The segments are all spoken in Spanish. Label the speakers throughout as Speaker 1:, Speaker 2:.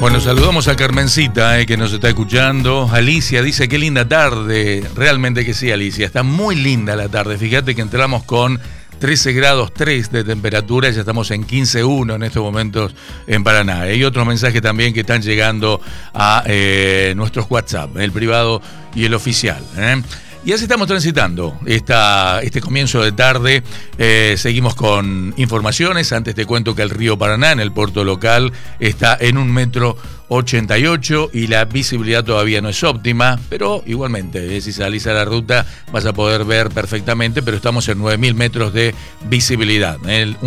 Speaker 1: Bueno, saludamos a Carmencita, que nos está escuchando. Alicia dice, qué linda tarde. Realmente que sí, Alicia. Está muy linda la tarde. Fíjate que entramos con 13 grados 3 de temperatura. Ya estamos en 15,1 en estos momentos en Paraná. Hay otros mensajes también que están llegando a nuestros WhatsApp, el privado y el oficial. Y así estamos transitando este comienzo de tarde. Seguimos con informaciones. Antes te cuento que el río Paraná, en el puerto local, está en 1,88 m y la visibilidad todavía no es óptima, pero igualmente, si salís a la ruta vas a poder ver perfectamente, pero estamos en 9.000 metros de visibilidad.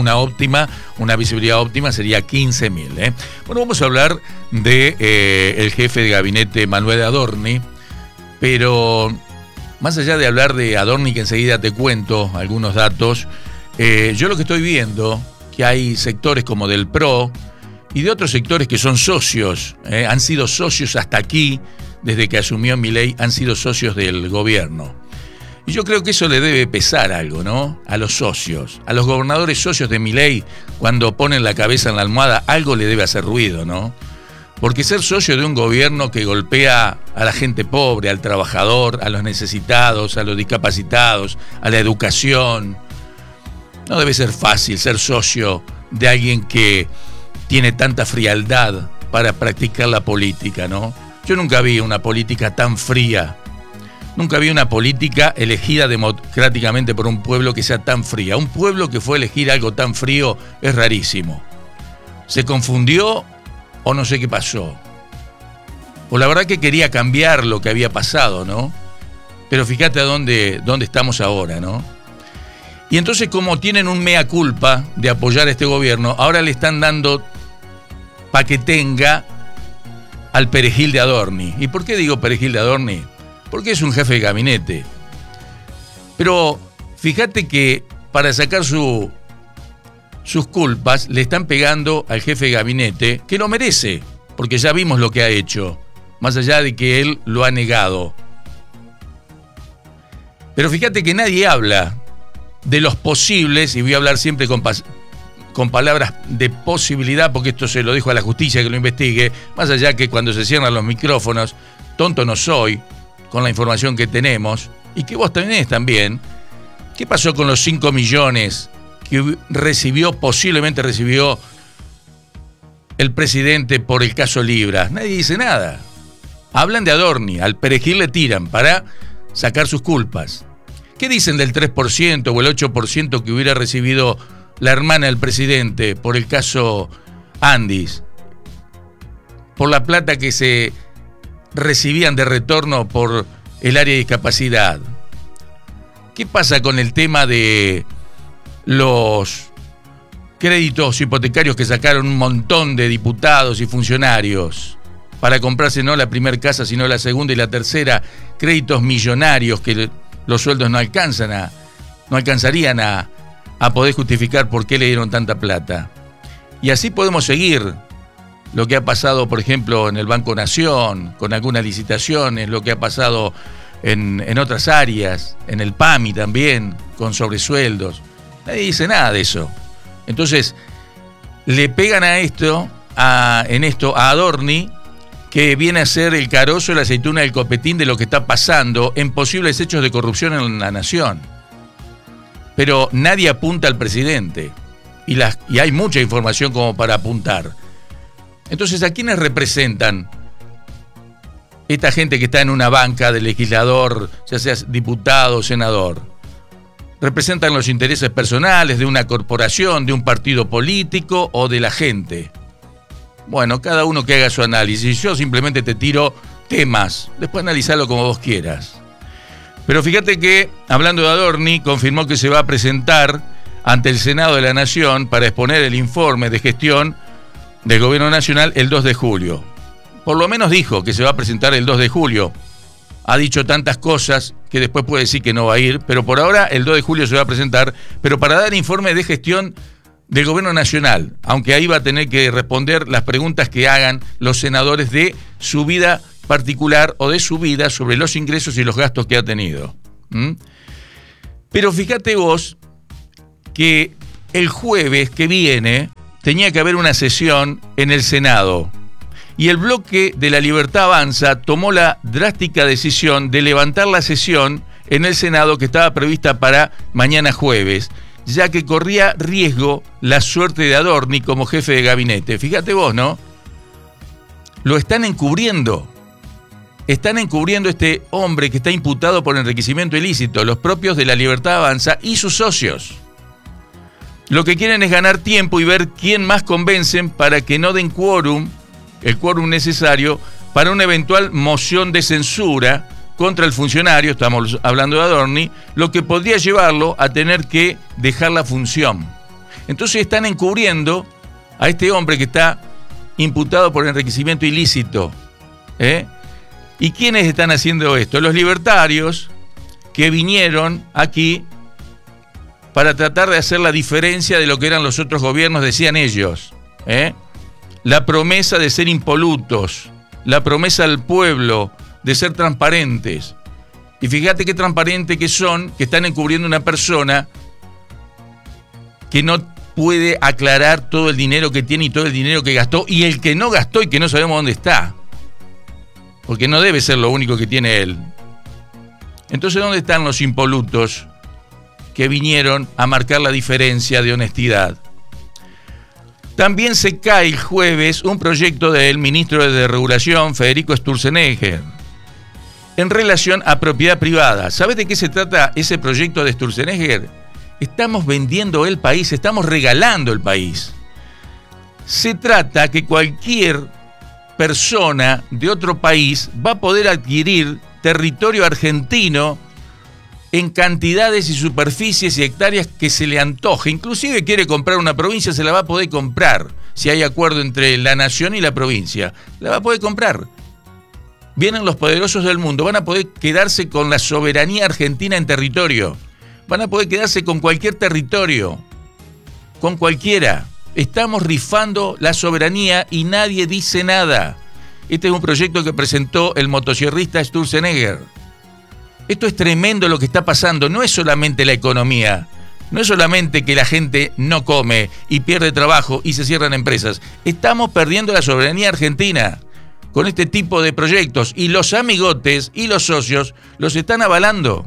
Speaker 1: Una visibilidad óptima sería 15.000. Bueno, vamos a hablar de el jefe de gabinete Manuel Adorni, pero más allá de hablar de Adorni, que enseguida te cuento algunos datos, yo lo que estoy viendo, que hay sectores como del PRO y de otros sectores que son socios, han sido socios hasta aquí, desde que asumió Milei, han sido socios del gobierno. Y yo creo que eso le debe pesar algo, ¿no? A los socios, a los gobernadores socios de Milei, cuando ponen la cabeza en la almohada, algo le debe hacer ruido, ¿no? Porque ser socio de un gobierno que golpea a la gente pobre, al trabajador, a los necesitados, a los discapacitados, a la educación, no debe ser fácil ser socio de alguien que tiene tanta frialdad para practicar la política, ¿no? Yo nunca vi una política tan fría, nunca vi una política elegida democráticamente por un pueblo que sea tan fría. Un pueblo que fue a elegir algo tan frío es rarísimo. Se confundió o no sé qué pasó. O la verdad que quería cambiar lo que había pasado, ¿no? Pero fíjate a dónde estamos ahora, ¿no? Y entonces, como tienen un mea culpa de apoyar a este gobierno, ahora le están dando para que tenga al perejil de Adorni. ¿Y por qué digo perejil de Adorni? Porque es un jefe de gabinete. Pero fíjate que para sacar sus culpas le están pegando al jefe de gabinete, que lo merece, porque ya vimos lo que ha hecho, más allá de que él lo ha negado. Pero fíjate que nadie habla de los posibles, y voy a hablar siempre con palabras de posibilidad, porque esto se lo dejo a la justicia que lo investigue, más allá que cuando se cierran los micrófonos, tonto no soy, con la información que tenemos, y que vos tenés también. ¿Qué pasó con los 5 millones que posiblemente recibió el presidente por el caso Libra? Nadie dice nada. Hablan de Adorni, al perejil le tiran para sacar sus culpas. ¿Qué dicen del 3% o el 8% que hubiera recibido la hermana del presidente por el caso Andis? Por la plata que se recibían de retorno por el área de discapacidad. ¿Qué pasa con el tema de los créditos hipotecarios que sacaron un montón de diputados y funcionarios para comprarse no la primera casa, sino la segunda y la tercera? Créditos millonarios que los sueldos no alcanzarían a poder justificar por qué le dieron tanta plata. Y así podemos seguir. Lo que ha pasado, por ejemplo, en el Banco Nación, con algunas licitaciones, lo que ha pasado en otras áreas, en el PAMI también, con sobresueldos. Nadie dice nada de eso. Entonces, le pegan en esto a Adorni, que viene a ser el carozo, la aceituna del copetín de lo que está pasando en posibles hechos de corrupción en la nación. Pero nadie apunta al presidente. Y hay mucha información como para apuntar. Entonces, ¿a quiénes representan esta gente que está en una banca de legislador, ya sea diputado o senador? ¿Representan los intereses personales de una corporación, de un partido político o de la gente? Bueno, cada uno que haga su análisis. Yo simplemente te tiro temas, después analizarlo como vos quieras. Pero fíjate que, hablando de Adorni, confirmó que se va a presentar ante el Senado de la Nación para exponer el informe de gestión del Gobierno Nacional el 2 de julio. Por lo menos dijo que se va a presentar el 2 de julio. Ha dicho tantas cosas que después puede decir que no va a ir, pero por ahora el 2 de julio se va a presentar, pero para dar informe de gestión del Gobierno Nacional, aunque ahí va a tener que responder las preguntas que hagan los senadores de su vida particular o de su vida sobre los ingresos y los gastos que ha tenido. Pero fíjate vos que el jueves que viene tenía que haber una sesión en el Senado Y el bloque de La Libertad Avanza tomó la drástica decisión de levantar la sesión en el Senado que estaba prevista para mañana jueves, ya que corría riesgo la suerte de Adorni como jefe de gabinete. Fíjate vos, ¿no? Lo están encubriendo. Están encubriendo este hombre que está imputado por enriquecimiento ilícito, los propios de La Libertad Avanza y sus socios. Lo que quieren es ganar tiempo y ver quién más convencen para que no den quórum, el quórum necesario para una eventual moción de censura contra el funcionario, estamos hablando de Adorni, lo que podría llevarlo a tener que dejar la función. Entonces están encubriendo a este hombre que está imputado por enriquecimiento ilícito. ¿Y quiénes están haciendo esto? Los libertarios que vinieron aquí para tratar de hacer la diferencia de lo que eran los otros gobiernos, decían ellos. La promesa de ser impolutos, la promesa al pueblo de ser transparentes. Y fíjate qué transparente que son, que están encubriendo una persona que no puede aclarar todo el dinero que tiene y todo el dinero que gastó, y el que no gastó y que no sabemos dónde está. Porque no debe ser lo único que tiene él. Entonces, ¿dónde están los impolutos que vinieron a marcar la diferencia de honestidad? También se cae el jueves un proyecto del ministro de Regulación, Federico Sturzenegger, en relación a propiedad privada. ¿Sabes de qué se trata ese proyecto de Sturzenegger? Estamos vendiendo el país, estamos regalando el país. Se trata que cualquier persona de otro país va a poder adquirir territorio argentino en cantidades y superficies y hectáreas que se le antoje. Inclusive quiere comprar una provincia, se la va a poder comprar. Si hay acuerdo entre la nación y la provincia, la va a poder comprar. Vienen los poderosos del mundo, van a poder quedarse con la soberanía argentina en territorio. Van a poder quedarse con cualquier territorio, con cualquiera. Estamos rifando la soberanía y nadie dice nada. Este es un proyecto que presentó el motosierrista Sturzenegger. Esto es tremendo lo que está pasando. No es solamente la economía, no es solamente que la gente no come y pierde trabajo y se cierran empresas. Estamos perdiendo la soberanía argentina con este tipo de proyectos y los amigotes y los socios los están avalando.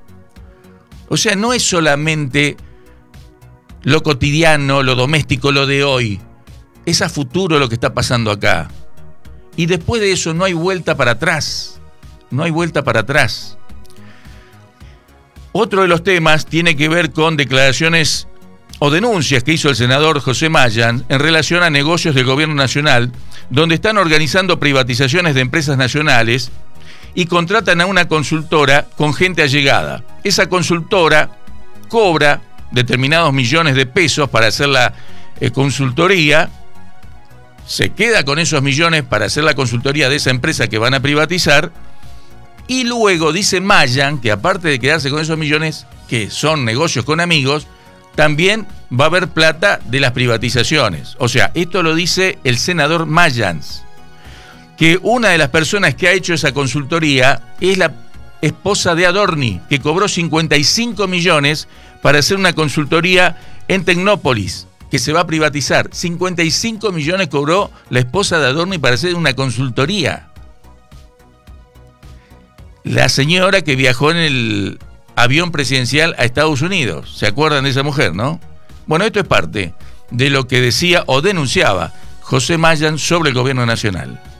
Speaker 1: O sea, no es solamente lo cotidiano, lo doméstico, lo de hoy. Es a futuro lo que está pasando acá. Y después de eso no hay vuelta para atrás. No hay vuelta para atrás. Otro de los temas tiene que ver con declaraciones o denuncias que hizo el senador José Mayans en relación a negocios del gobierno nacional, donde están organizando privatizaciones de empresas nacionales y contratan a una consultora con gente allegada. Esa consultora cobra determinados millones de pesos para hacer la consultoría, se queda con esos millones para hacer la consultoría de esa empresa que van a privatizar, y luego dice Mayans que aparte de quedarse con esos millones, que son negocios con amigos, también va a haber plata de las privatizaciones. O sea, esto lo dice el senador Mayans, que una de las personas que ha hecho esa consultoría es la esposa de Adorni, que cobró 55 millones para hacer una consultoría en Tecnópolis, que se va a privatizar. 55 millones cobró la esposa de Adorni para hacer una consultoría. La señora que viajó en el avión presidencial a Estados Unidos. ¿Se acuerdan de esa mujer, no? Bueno, esto es parte de lo que decía o denunciaba José Mayans sobre el gobierno nacional.